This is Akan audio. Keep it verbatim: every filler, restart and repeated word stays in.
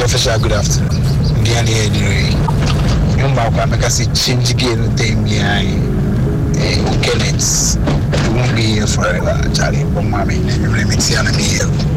official good afternoon. Diani anyway. You know, I'm going to change again. Them behind. Kenneth. You won't be here forever. Charlie, but mommy, let me see you here.